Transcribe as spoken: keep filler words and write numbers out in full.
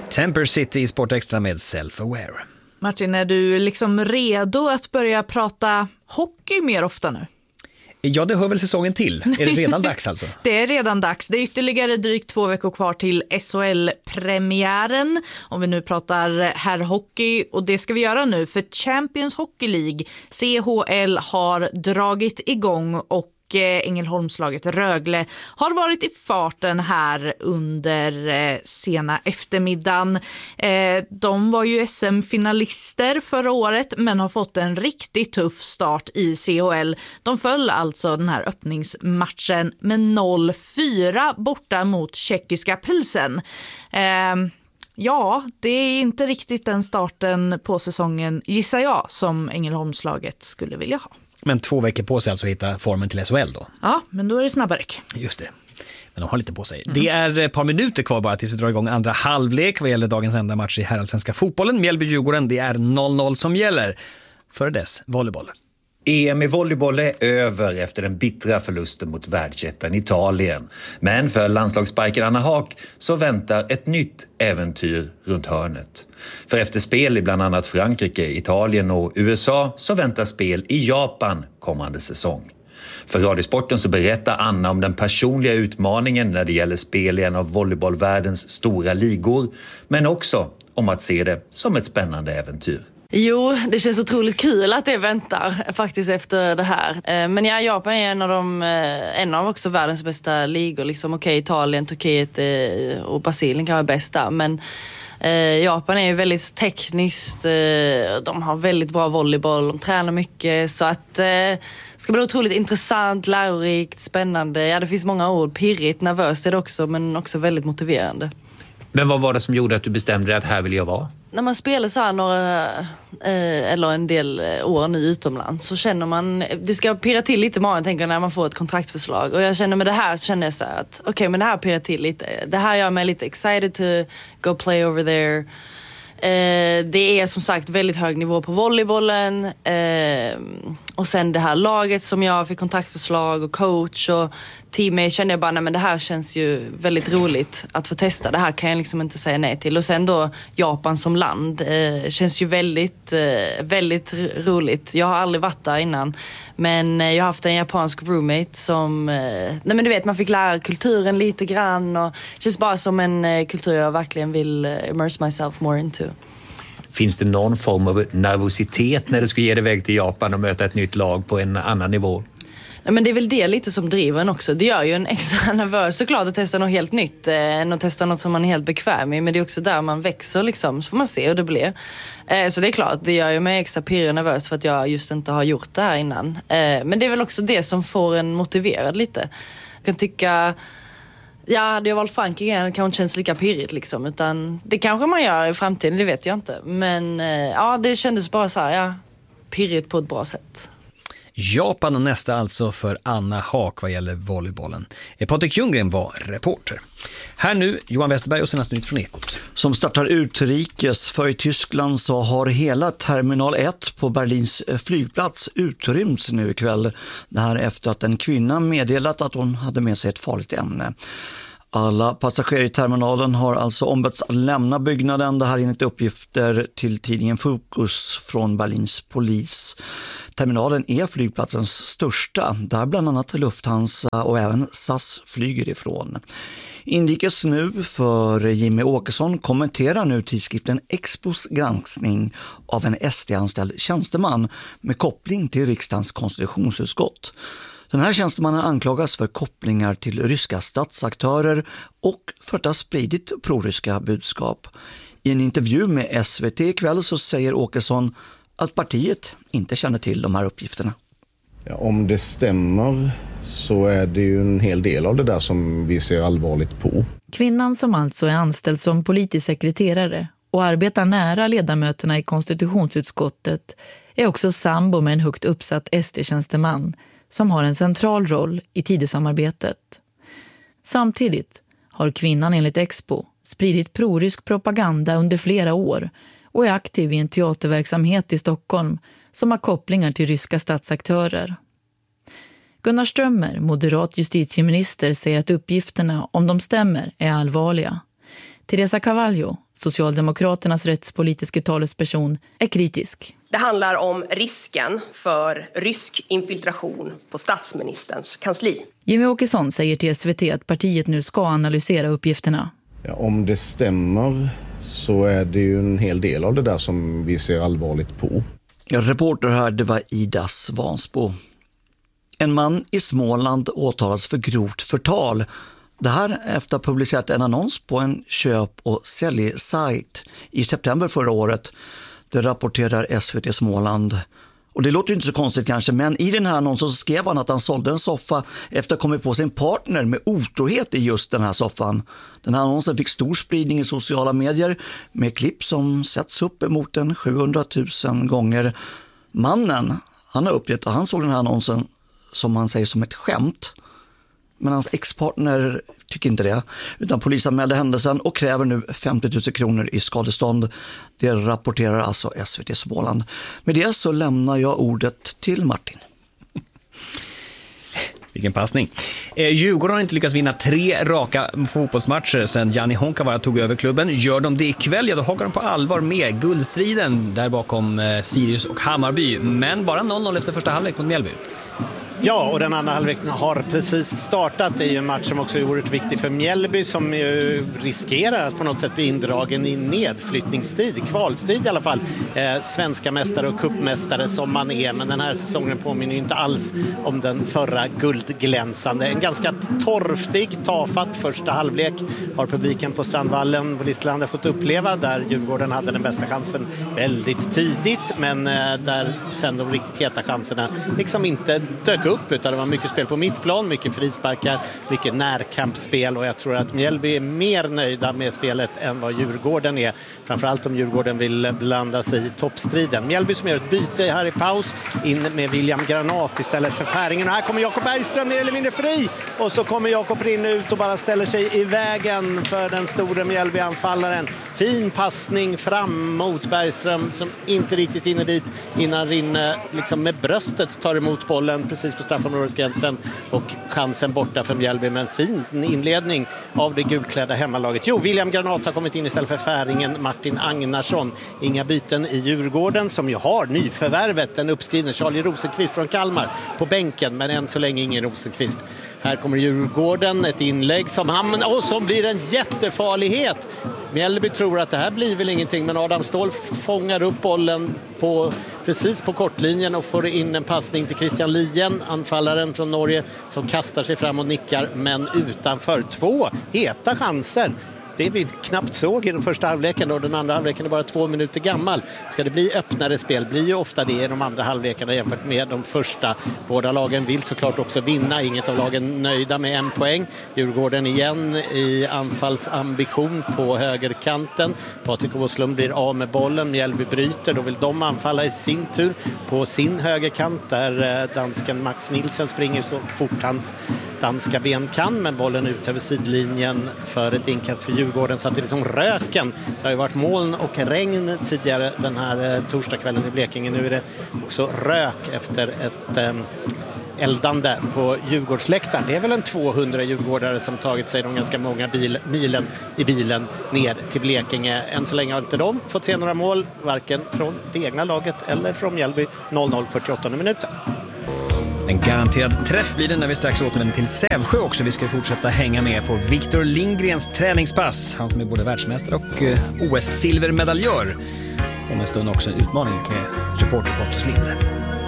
Temper City i Sport Extra med Self-Aware. Martin, är du liksom redo att börja prata hockey mer ofta nu? Ja, det hör väl säsongen till. Är det redan dags alltså? Det är redan dags. Det är ytterligare drygt två veckor kvar till S H L-premiären. Om vi nu pratar herrhockey. Och det ska vi göra nu för Champions Hockey League, C H L, har dragit igång och Ängelholmslaget Rögle har varit i farten här under eh, sena eftermiddagen. Eh, de var ju S M-finalister förra året men har fått en riktigt tuff start i C H L. De föll alltså den här öppningsmatchen med noll fyra borta mot tjeckiska Pilsen. Eh, ja, det är inte riktigt den starten på säsongen, gissar jag, som Ängelholmslaget skulle vilja ha. Men två veckor på sig alltså att hitta formen till S H L då? Ja, men då är det snabbare. Just det. Men de har lite på sig. Mm. Det är ett par minuter kvar bara tills vi drar igång andra halvlek vad gäller dagens enda match i herrallsvenska fotbollen. Mjällby-Djurgården, det är noll noll som gäller. Före dess, volleyboll. E M i volleyboll är över efter den bittra förlusten mot världsjätten Italien. Men för landslagssparken Anna Haak så väntar ett nytt äventyr runt hörnet. För efter spel i bland annat Frankrike, Italien och U S A så väntar spel i Japan kommande säsong. För Radiosporten så berättar Anna om den personliga utmaningen när det gäller spel i en av volleybollvärldens stora ligor, men också om att se det som ett spännande äventyr. Jo, det känns otroligt kul att det väntar faktiskt efter det här. Men ja, Japan är en av de, en av också världens bästa ligor. Liksom, okej, Italien, Turkiet och Brasilien kan vara bästa. Men eh, Japan är ju väldigt tekniskt. Eh, de har väldigt bra volleyboll, de tränar mycket. Så att eh, det ska bli otroligt intressant, lärorikt, spännande. Ja, det finns många ord. Pirrigt, nervöst är det också, men också väldigt motiverande. Men vad var det som gjorde att du bestämde dig att här vill jag vara? När man spelar så här några, eh, eller en del år nu utomlands så känner man, det ska pirra till lite i magen, tänker jag, när man får ett kontraktförslag. Och jag känner med det här, känner jag så här att okej, okay, men det här pirrar till lite. Det här gör mig lite excited to go play over there. Eh, det är som sagt väldigt hög nivå på volleybollen. Eh, och sen det här laget som jag fick kontaktförslag och coach och teamet, kände jag bara, nej men det här känns ju väldigt roligt att få testa. Det här kan jag liksom inte säga nej till. Och sen då Japan som land eh, känns ju väldigt, eh, väldigt roligt. Jag har aldrig varit där innan. Men eh, jag har haft en japansk roommate som, eh, nej men du vet, man fick lära kulturen lite grann. Och känns bara som en eh, kultur jag verkligen vill eh, immerse myself more into. Finns det någon form av nervositet när du ska ge dig iväg till Japan och möta ett nytt lag på en annan nivå? Nej, men det är väl det lite som driver en också. Det gör ju en extra nervös såklart att testa något helt nytt eh, än att testa något som man är helt bekväm i. Men det är också där man växer liksom, så får man se hur det blir. Eh, så det är klart, det gör ju mig extra pirrig och nervös för att jag just inte har gjort det här innan. Eh, men det är väl också det som får en motiverad lite. Jag kan tycka, ja, hade jag valt Frankrike kanske inte känns lika pirrigt liksom. Utan det kanske man gör i framtiden, det vet jag inte. Men eh, ja, det kändes bara så här, ja, pirrigt på ett bra sätt. Japan nästa alltså för Anna Haak vad gäller volleybollen. Patrik Ljunggren var reporter. Här nu Johan Westerberg och senast nytt från Ekot. Som startar utrikes, för i Tyskland så har hela terminal ett på Berlins flygplats utrymts nu ikväll. Det här efter att en kvinna meddelat att hon hade med sig ett farligt ämne. Alla passagerare i terminalen har alltså ombetts att lämna byggnaden. Det här enligt uppgifter till tidningen Fokus från Berlins polis. Terminalen är flygplatsens största, där bland annat Lufthansa och även S A S flyger ifrån. Inrikes nu för Jimmy Åkesson kommenterar nu tidskriften Expos granskning av en S D-anställd tjänsteman med koppling till riksdagens konstitutionsutskott. Den här tjänstemannen anklagas för kopplingar till ryska statsaktörer och för att ha spridit proryska budskap. I en intervju med S V T ikväll så säger Åkesson att partiet inte känner till de här uppgifterna. Ja, om det stämmer så är det ju en hel del av det där som vi ser allvarligt på. Kvinnan som alltså är anställd som politisk sekreterare och arbetar nära ledamöterna i konstitutionsutskottet är också sambo med en högt uppsatt S D-tjänsteman som har en central roll i Tidösamarbetet. Samtidigt har kvinnan enligt Expo spridit prorysk propaganda under flera år och är aktiv i en teaterverksamhet i Stockholm som har kopplingar till ryska statsaktörer. Gunnar Strömmer, moderat justitieminister, säger att uppgifterna, om de stämmer, är allvarliga. Teresa Cavallo, Socialdemokraternas rättspolitiska talesperson, är kritisk. Det handlar om risken för rysk infiltration på statsministerns kansli. Jimmy Åkesson säger till S V T att partiet nu ska analysera uppgifterna. Ja, om det stämmer så är det ju en hel del av det där som vi ser allvarligt på. Ja, reporter här, det var Ida Svansbo. En man i Småland åtalas för grovt förtal. Det här efter att ha publicerat en annons på en köp- och säljsajt i september förra året. Det rapporterar S V T Småland. Och det låter ju inte så konstigt kanske, men i den här annonsen så skrev han att han sålde en soffa efter att ha kommit på sin partner med otrohet i just den här soffan. Den här annonsen fick stor spridning i sociala medier med klipp som sätts upp emot en sjuhundratusen gånger. Mannen, han har uppgett att han såg den här annonsen som han säger som ett skämt. Men hans ex-partner tycker inte det, utan polisen anmälde händelsen och kräver nu femtio tusen kronor i skadestånd. Det rapporterar alltså S V T Småland. Med det så lämnar jag ordet till Martin. Vilken passning. Eh, Djurgården har inte lyckats vinna tre raka fotbollsmatcher sedan Gianni Honkavara tog över klubben. Gör de det ikväll, ja då hakar de på allvar med guldstriden där bakom eh, Sirius och Hammarby. Men bara noll noll efter första halvlek mot Mjällby. Ja, och den andra halvleken har precis startat. Det är ju en match som också är oerhört viktig för Mjällby som ju riskerar att på något sätt bli indragen i nedflyttningsstrid, kvalstrid i alla fall. Eh, svenska mästare och kuppmästare som man är, men den här säsongen påminner ju inte alls om den förra guldglänsande. En ganska torftig, tafatt första halvlek har publiken på Strandvallen på Listerland fått uppleva, där Djurgården hade den bästa chansen väldigt tidigt, men eh, där sen de riktigt heta chanserna liksom inte dök upp, utan det var mycket spel på mittplan, mycket frisparkar, mycket närkampsspel, och jag tror att Mjällby är mer nöjda med spelet än vad Djurgården är, framförallt om Djurgården vill blanda sig i toppstriden. Mjällby som gör ett byte här i paus, in med William Granat istället för Färingen, och här kommer Jakob Bergström mer eller mindre fri, och så kommer Jakob Rinn ut och bara ställer sig i vägen för den stora Mjällby-anfallaren. Fin passning fram mot Bergström som inte riktigt hinner dit innan Rinn liksom med bröstet tar emot bollen precis på straffområdesgränsen, och chansen borta för Mjällby, med en fin inledning av det gulklädda hemmalaget. Jo, William Granat har kommit in istället för Färingen, Martin Agnarsson. Inga byten i Djurgården som ju har nyförvärvet, den uppskrivne Charlie Rosenqvist från Kalmar på bänken, men än så länge ingen Rosenqvist. Här kommer Djurgården, ett inlägg som hamnar och som blir en jättefarlighet. Mjällby tror att det här blir väl ingenting, men Adam Ståhl fångar upp bollen på, precis på kortlinjen och får in en passning till Christian Lien, anfallaren från Norge, som kastar sig fram och nickar, men utanför. Två heta chanser. Det vi knappt såg i den första halvleken, och den andra halvleken är bara två minuter gammal. Ska det bli öppnare spel blir ju ofta det i de andra halvlekarna jämfört med de första. Båda lagen vill såklart också vinna. Inget av lagen nöjda med en poäng. Djurgården igen i anfallsambition på högerkanten. Patrik Åslund blir av med bollen. Mjällby bryter. Då vill de anfalla i sin tur på sin högerkant, där dansken Max Nielsen springer så fort hans danska ben kan, men bollen ut över sidlinjen för ett inkast för Djurgården, samtidigt som röken. Det har ju varit moln och regn tidigare den här eh, torsdagskvällen i Blekinge. Nu är det också rök efter ett eh, eldande på Djurgårdsläktaren. Det är väl en tvåhundra djurgårdare som tagit sig de ganska många bil, milen i bilen ner till Blekinge. Än så länge har inte de fått se några mål, varken från det egna laget eller från Mjällby. noll noll fyrtioåtta minuten. En garanterad träff blir det när vi strax återvänder till Sävsjö också. Vi ska fortsätta hänga med på Victor Lindgrens träningspass. Han som är både världsmästare och O S-silvermedaljör. Om en stund också en utmaning med reporter Pontus Linde.